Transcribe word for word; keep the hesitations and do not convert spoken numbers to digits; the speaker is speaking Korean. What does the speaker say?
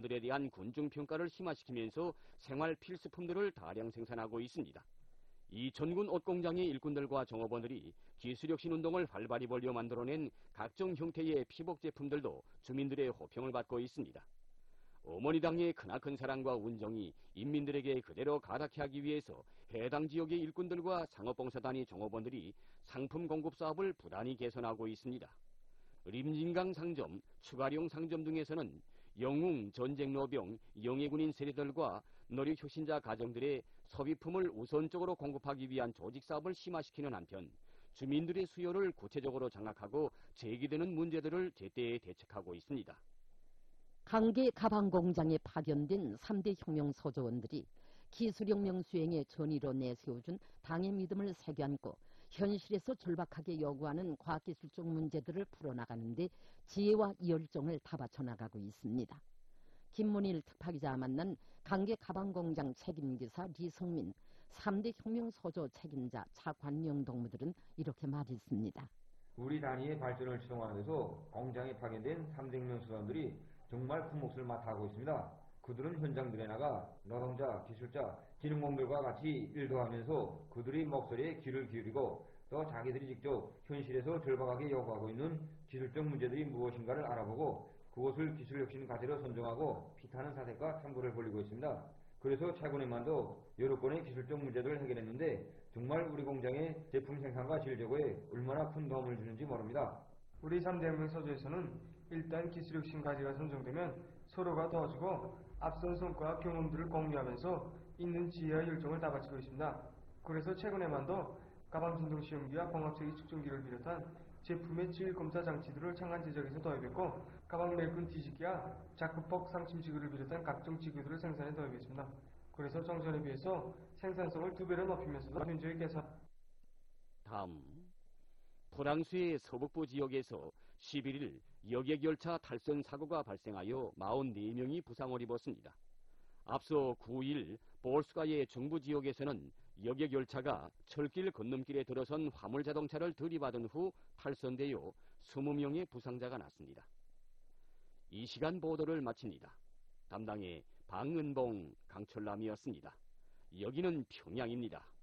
기술에 대한 군중평가를 심화시키면서 생활 필수품들을 다량 생산하고 있습니다. 이 전군 옷공장의 일꾼들과 종업원들이 기술혁신운동을 활발히 벌여 만들어낸 각종 형태의 피복 제품들도 주민들의 호평을 받고 있습니다. 어머니 당의 크나큰 사랑과 운정이 인민들에게 그대로 가닿게 하기 위해서 해당 지역의 일꾼들과 상업봉사단위 종업원들이 상품 공급 사업을 부단히 개선하고 있습니다. 림진강 상점, 추가룡 상점 등에서는 영웅, 전쟁노병, 영예군인 세대들과 노력혁신자 가정들의 소비품을 우선적으로 공급하기 위한 조직사업을 심화시키는 한편 주민들의 수요를 구체적으로 장악하고 제기되는 문제들을 제때에 대책하고 있습니다. 강계 가방공장에 파견된 삼 대 혁명 소조원들이 기술혁명 수행의 전의로 내세워준 당의 믿음을 새겨안고 현실에서 절박하게 요구하는 과학기술적 문제들을 풀어나가는 데 지혜와 열정을 다 바쳐나가고 있습니다. 김문일 특파기자와 만난 강계 가방공장 책임기사 리성민, 삼 대 혁명 소조 책임자 차관영 동무들은 이렇게 말했습니다. 우리 단위의 발전을 추동하는 데서 공장에 파견된 삼 대 혁명 소조원들이 정말 큰 몫을 맡아하고 있습니다. 그들은 현장들에 나가 노동자, 기술자, 기능공들과 같이 일도 하면서 그들의 목소리에 귀를 기울이고 또 자기들이 직접 현실에서 절박하게 요구하고 있는 기술적 문제들이 무엇인가를 알아보고 그것을 기술혁신 과제로 선정하고 피타는 사색과 탐구를 벌이고 있습니다. 그래서 최근에만도 여러 건의 기술적 문제들을 해결했는데 정말 우리 공장의 제품 생산과 질 제고에 얼마나 큰 도움을 주는지 모릅니다. 우리 삼 대 혁명 소조에서는 일단 기술혁신 과제가 선정되면 서로가 도와주고 앞선 성과와 경험들을 공유하면서 있는 지혜와 열정을 다 바치고 있습니다. 그래서 최근에만도 가방 진동 시험기와 광합세기 측정기를 비롯한 제품의 질 검사 장치들을 창안 제작에서 도입했고 가방 멜군 뒤집기와 자크폭 상침지구를 비롯한 각종 지구들을 생산에 도입했습니다. 그래서 정전에 비해서 생산성을 두 배로 높이면서도 현저히 개선. 다음 프랑스의 서북부 지역에서 십일 일 여객열차 탈선 사고가 발생하여 사십사 명이 부상을 입었습니다. 앞서 구 일 볼스가의 중부 지역에서는 여객열차가 철길 건너길에 들어선 화물자동차를 들이받은 후 탈선되어 이십 명의 부상자가 났습니다. 이 시간 보도를 마칩니다. 담당의 방은봉, 강철남이었습니다. 여기는 평양입니다.